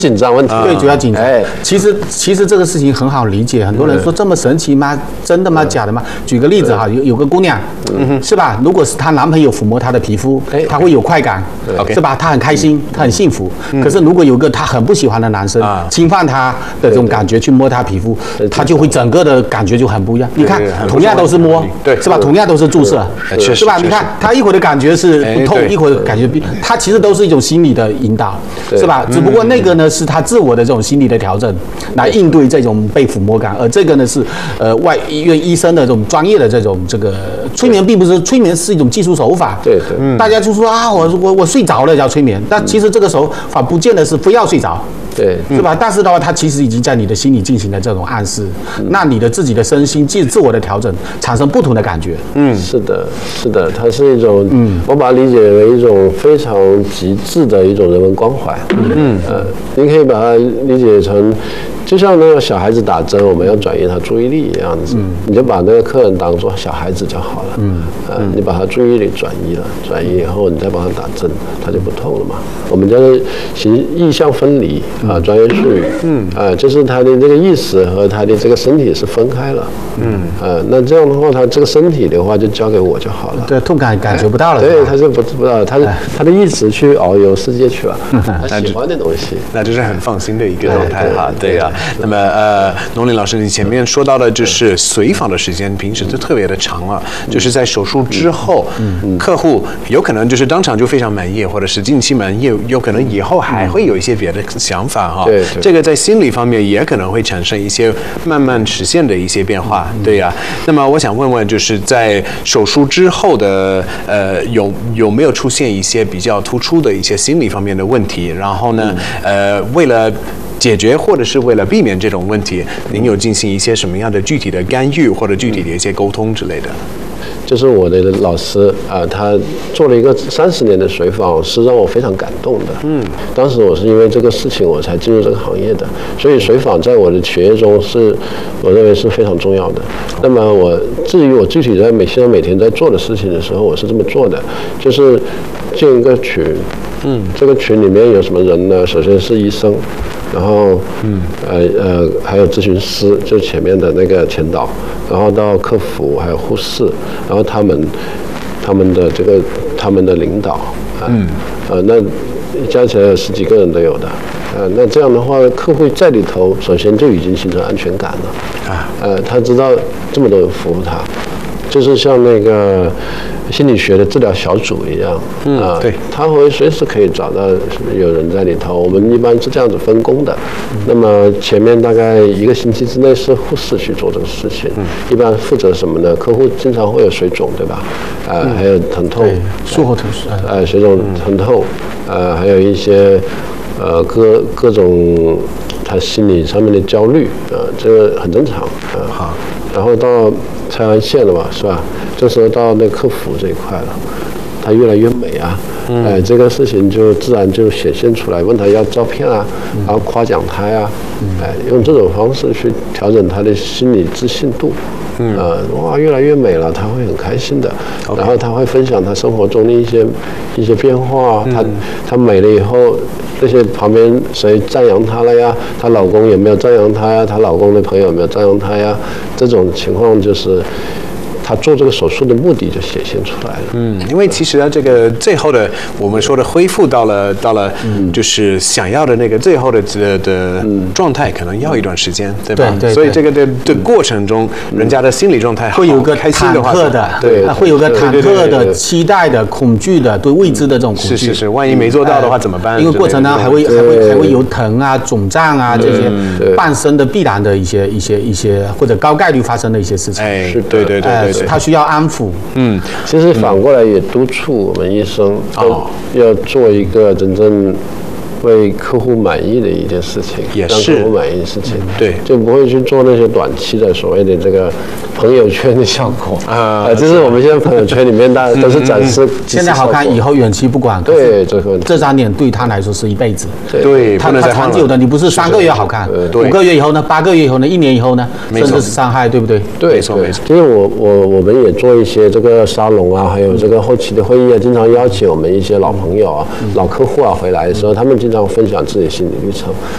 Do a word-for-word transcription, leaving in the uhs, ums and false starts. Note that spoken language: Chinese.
紧张问题， 对，主要紧张。哎，其实其实这个事情很好理解，很多人说这么神奇吗？真的吗？假的吗？举个例子哈，有有个姑娘，是吧？如果是她男朋友抚摸她的皮肤，她会有快感，是吧？她很开心，她很幸福。可是如果有个她很不喜欢的男生侵犯她的这种感觉去摸她皮肤，她就会整个的感觉就很不一样。你看，同样都是摸，对，是吧？同样都是注射，是吧？你看她一会儿的感觉是不痛，一会儿感觉她其实都是一种心理的引导，是吧？只不过那个呢。是他自我的这种心理的调整，来应对这种被抚摸感，而这个呢是呃外医院医生的这种专业的这种这个催眠，并不是催眠是一种技术手法。 对对，嗯、 大家就说啊，我我我睡着了叫催眠，但其实这个手法不见得是非要睡着。 对， 是吧？但是的话，它其实已经在你的心里进行了这种暗示，嗯、那你的自己的身心自自我的调整，产生不同的感觉。 嗯，是的，是的，它是一种，嗯，我把它理解为一种非常极致的一种人文关怀。嗯，呃，你可以把它理解成，就像那个小孩子打针，我们要转移他注意力一样子，嗯、你就把那个客人当作小孩子就好了。嗯，呃，你把他注意力转移了，转移以后，你再帮他打针，他就不痛了嘛。我们叫做形意象分离。啊，专业术语，嗯，啊，就是他的这个意识和他的这个身体是分开了，嗯，呃，那这样的话，他这个身体的话就交给我就好了， 对，痛感感觉不到了， 对，他是不不知道，他是他的意识去遨游世界去了，他喜欢的东西， 那这是很放心的一个状态哈，对呀。那么呃，农林老师，你前面说到的就是随访的时间，平时就特别的长了，就是在手术之后，嗯，客户有可能就是当场就非常满意，或者是近期满意，有可能以后还会有一些别的想法。哈， 对， 这个在心理方面也可能会产生一些慢慢实现的一些变化，对呀。那么我想问问，就是在手术之后的呃，有有没有出现一些比较突出的一些心理方面的问题？然后呢，呃，为了解决或者是为了避免这种问题，您有进行一些什么样的具体的干预或者具体的一些沟通之类的？ 就是我的老师啊、呃，他做了一个三十年的随访，是让我非常感动的。嗯，当时我是因为这个事情我才进入这个行业的，所以随访在我的学业中是，我认为是非常重要的。那么我至于我具体在每现在每天在做的事情的时候，我是这么做的，就是建一个群。嗯，这个群里面有什么人呢？首先是医生。然后，嗯，呃呃，还有咨询师，就前面的那个前导，然后到客服，还有护士，然后他们，他们的这个他们的领导，啊、嗯，呃，那加起来有十几个人都有的，呃，那这样的话，客户在里头，首先就已经形成安全感了，啊，呃，他知道这么多人服务他，就是像那个心理学的治疗小组一样，嗯，啊，对，他会随时可以找到有人在里头。我们一般是这样子分工的。嗯、那么前面大概一个星期之内是护士去做这个事情，嗯、一般负责什么呢？客户经常会有水肿，对吧？啊、呃，嗯、还有疼痛， 术后疼痛， 呃，水肿、疼痛，呃，还有一些呃各各种他心理上面的焦虑，啊、呃，这个很正常，啊、呃。好，然后到拆完线了嘛，是吧？这时候到那客服这一块了，他越来越美啊，嗯、哎，这个事情就自然就显现出来。问他要照片啊，嗯、然后夸奖他呀、嗯，哎，用这种方式去调整他的心理自信度。嗯，呃，哇，越来越美了，他会很开心的。Okay. 然后他会分享他生活中的一些一些变化，嗯、他他美了以后。这些旁边谁赞扬她了呀？她老公有没有赞扬她呀？她老公的朋友有没有赞扬她呀？这种情况就是。他做这个手术的目的就显现出来了。 嗯，因为其实呢，这个最后的我们说的恢复到了到了，就是想要的那个最后的的的状态，可能要一段时间，对吧？对。所以这个的的过程中，人家的心理状态会有个开心的话， 对，会有个忐忑的、期待的、恐惧的、对未知的这种恐惧。 是是是，万一没做到的话怎么办？ 因为过程呢还会还会还会有疼啊、肿胀啊这些伴生的必然的一些一些一些或者高概率发生的一些事情。 哎，对对对对。 他需要安抚， 嗯，其实反过来也督促我们医生要要做一个真正为客户满意的一件事情， 也是让客户满意的事情， 嗯、对， 就不会去做那些短期的所谓的这个朋友圈的效果啊，呃，就是我们现在朋友圈里面大家都是展示、嗯嗯、 现在好看，以后远期不管， 对，这个这张脸对他来说是一辈子， 对， 他他长久的，你不是三个月好看，五个月以后呢，八个月以后呢，一年以后呢，甚至是伤害，对不对？ 对，没错没错。就是我我我们也做一些这个沙龙啊，还有这个后期的会议啊，经常邀请我们一些老朋友啊、嗯、老客户啊回来的时候，他们经常分享自己的心理历程。